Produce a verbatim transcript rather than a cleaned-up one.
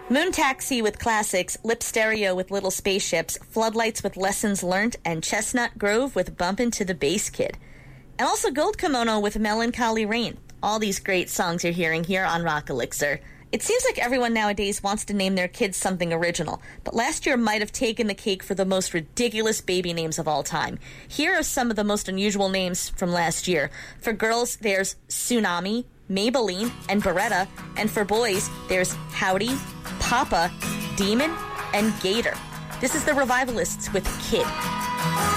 Moon Taxi with classics, Lip Stereo with Little Spaceships, Floodlights with Lessons Learned, and Chestnut Grove with Bumpin' to the Bass Kid. And also Gold Kimono with Melancholy Rain. All these great songs you're hearing here on Rock Elixir. It seems like everyone nowadays wants to name their kids something original, but last year might have taken the cake for the most ridiculous baby names of all time. Here are some of the most unusual names from last year. For girls, there's Tsunami, Maybelline, and Beretta, and for boys, there's Howdy, Papa, Demon, and Gator. This is the Revivalists with Kid.